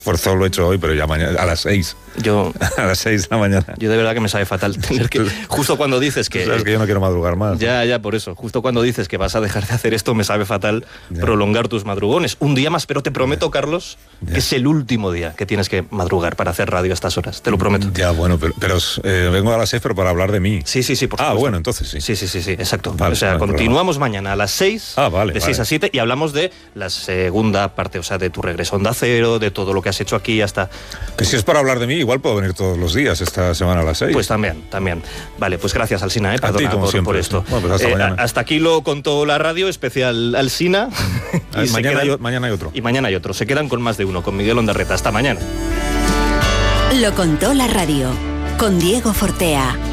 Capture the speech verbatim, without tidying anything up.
Esfuerzo lo he hecho hoy, pero ya mañana, a las seis. Yo... a las seis de la mañana. Yo de verdad que me sabe fatal tener que... Justo cuando dices que... Sabes que yo no quiero madrugar más. Ya, ya, por eso. Justo cuando dices que vas a dejar de hacer esto, me sabe fatal ya. prolongar tus madrugones. Un día más, pero te prometo, ya. Carlos, ya. que es el último día que tienes que madrugar para hacer radio a estas horas. Te lo prometo. Ya, bueno, pero, pero eh, vengo a las seis, pero para hablar de mí. Sí, sí, sí, por supuesto. Ah, bueno, entonces sí. Sí, sí, sí, sí, exacto. Vale, o sea, vale, continuamos mañana a las seis, ah, vale, de vale. seis a siete, y hablamos de la segunda parte, o sea, de tu regreso a Onda Cero, de todo lo que has hecho aquí hasta... Que si es para hablar de mí, igual puedo venir todos los días esta semana a las seis. Pues también, también. Vale, pues gracias, Alsina, ¿eh? Perdona ti, como por, siempre, por esto. Sí. Bueno, pues hasta, eh, mañana. hasta aquí lo contó la radio, especial Alsina. y mañana, quedan, hay, mañana hay otro. Y mañana hay otro. Se quedan con más de uno, con Miguel Ondarreta. Hasta mañana. Lo contó la radio, con Diego Fortea.